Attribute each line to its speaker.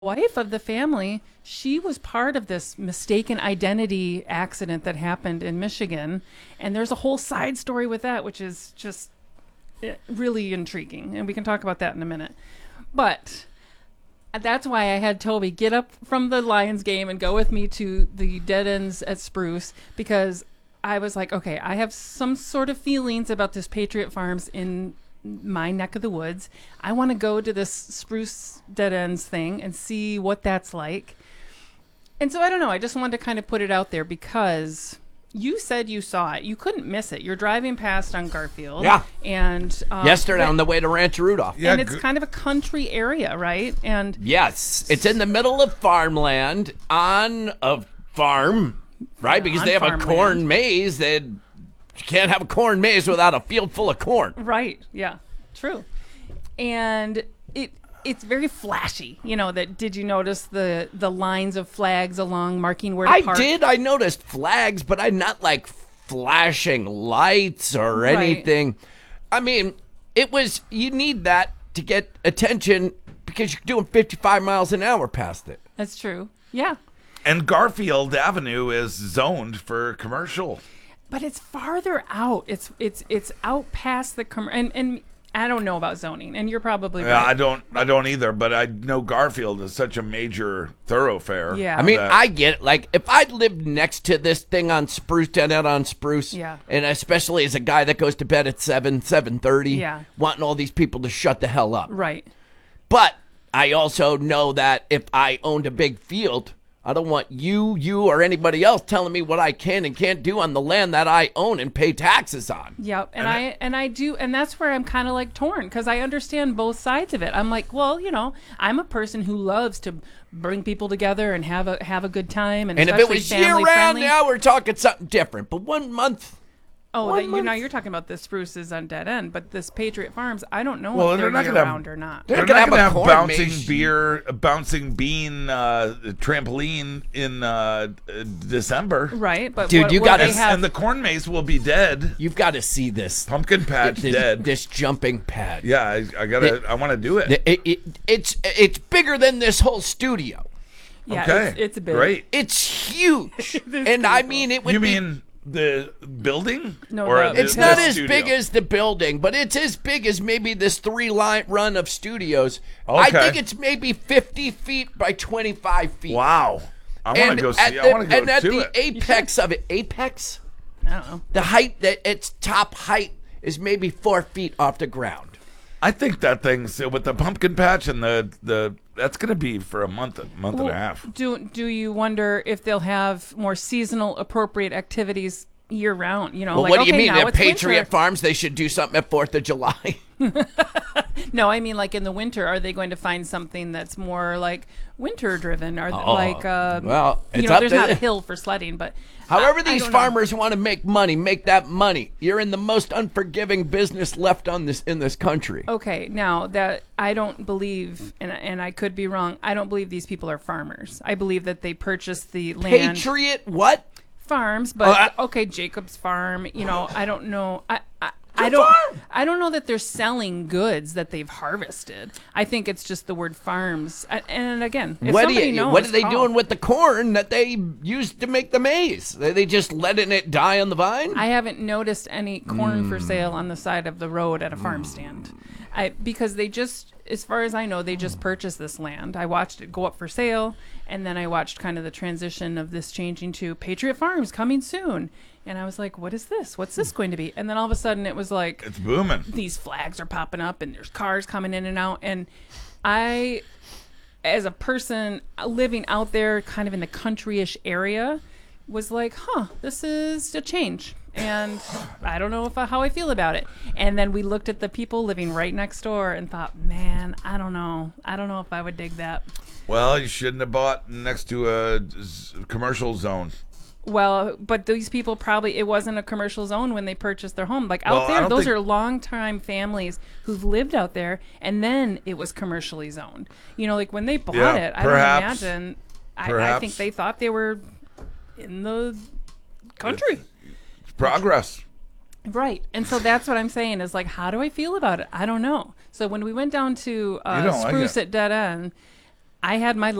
Speaker 1: wife of the family, she was part of this mistaken identity accident that happened in Michigan. And there's a whole side story with that, which is just really intriguing. And we can talk about that in a minute. But that's why I had Toby get up from the Lions game and go with me to the dead ends at Spruce, because I was like, okay, I have some sort of feelings about this Patriot Farms in my neck of the woods. I want to go to this Spruce dead ends thing and see what that's like. And so I don't know. I just wanted to kind of put it out there because you said you saw it. You couldn't miss it. You're driving past on Garfield.
Speaker 2: Yeah.
Speaker 1: And
Speaker 2: yesterday on the way to Rancho Rudolph.
Speaker 1: Yeah, and it's kind of a country area, right? And
Speaker 2: yes, it's in the middle of farmland on a farm, right? Because they have a corn maze. You can't have a corn maze without a field full of corn.
Speaker 1: Right. Yeah. True. And it's very flashy. Did you notice the lines of flags along marking where to park?
Speaker 2: I did. I noticed flags, but I'm not like flashing lights or anything. I mean, you need that to get attention because you're doing 55 miles an hour past it.
Speaker 1: That's true. Yeah.
Speaker 3: And Garfield Avenue is zoned for commercial.
Speaker 1: But it's farther out. It's out past the and I don't know about zoning, and you're probably right.
Speaker 3: I don't either, but I know Garfield is such a major thoroughfare.
Speaker 1: Yeah.
Speaker 2: I mean, I get it. Like, if I lived next to this thing on Spruce, dead out on Spruce,
Speaker 1: yeah,
Speaker 2: and especially as a guy that goes to bed at 7:30,
Speaker 1: yeah,
Speaker 2: wanting all these people to shut the hell up.
Speaker 1: Right.
Speaker 2: But I also know that if I owned a big field, I don't want you or anybody else telling me what I can and can't do on the land that I own and pay taxes on.
Speaker 1: Yep, and I do, and that's where I'm kind of like torn, because I understand both sides of it. I'm like, well, I'm a person who loves to bring people together and have a good time, and
Speaker 2: if it was year round, now we're talking something different. But 1 month.
Speaker 1: Oh, you're talking about the Spruces on Dead End, but this Patriot Farms, I don't know if
Speaker 3: they're
Speaker 1: they're year-round or not.
Speaker 3: They're not going to have bouncing bean trampoline in December.
Speaker 1: Right, but
Speaker 3: dude, you got to, and the corn maze will be dead.
Speaker 2: You've got to see this
Speaker 3: pumpkin patch dead.
Speaker 2: This jumping pad.
Speaker 3: Yeah, I want to do it.
Speaker 2: It's bigger than this whole studio.
Speaker 1: Yeah,
Speaker 3: okay,
Speaker 1: it's big.
Speaker 3: Great.
Speaker 2: It's huge, and I mean it would.
Speaker 3: You mean the building?
Speaker 1: No,
Speaker 2: it's not as big as the building, but it's as big as maybe this 3-line run of studios. Okay. I think it's maybe 50 feet by 25 feet.
Speaker 3: Wow. I want to go see it. I want to go
Speaker 2: and at
Speaker 3: to
Speaker 2: the
Speaker 3: it.
Speaker 2: apex of it, apex?
Speaker 1: I don't know.
Speaker 2: The height, its top height is maybe 4 feet off the ground.
Speaker 3: I think that thing's with the pumpkin patch and the that's going to be for a month and a half.
Speaker 1: Do you wonder if they'll have more seasonal appropriate activities year round?
Speaker 2: Well, what do you mean? At Patriot Farms, they should do something at 4th of July.
Speaker 1: No, I mean, like in the winter, are they going to find something that's more like winter driven? Or
Speaker 2: well,
Speaker 1: there's not a hill for sledding, but
Speaker 2: however these farmers want to make money, make that money. You're in the most unforgiving business left in this country.
Speaker 1: Okay, now that I don't believe, and I could be wrong, I don't believe these people are farmers. I believe that they purchased the land.
Speaker 2: Patriot what?
Speaker 1: Farms, but okay, Jacob's Farm. I don't know. I don't know that they're selling goods that they've harvested. I think it's just the word farms. And again, if somebody knows,
Speaker 2: what are they doing with the corn that they used to make the maize? Are they just letting it die on the vine?
Speaker 1: I haven't noticed any corn for sale on the side of the road at a farm stand. Because they just, as far as I know, they just purchased this land. I watched it go up for sale, and then I watched kind of the transition of this changing to Patriot Farms coming soon. And I was like, what is this? What's this going to be? And then all of a sudden it was like,
Speaker 3: it's booming.
Speaker 1: These flags are popping up and there's cars coming in and out. And I, as a person living out there kind of in the country-ish area, was like, this is a change. And I don't know how I feel about it. And then we looked at the people living right next door and thought, man, I don't know. I don't know if I would dig that.
Speaker 3: Well, you shouldn't have bought next to a commercial zone.
Speaker 1: Well, but these people probably, it wasn't a commercial zone when they purchased their home. Like out there, those are long-time families who've lived out there, and then it was commercially zoned. Like when they bought it, I don't imagine, I think they thought they were in the country.
Speaker 3: It's progress.
Speaker 1: Right. And so that's what I'm saying is like, how do I feel about it? I don't know. So when we went down to Spruce at Dead End, I had my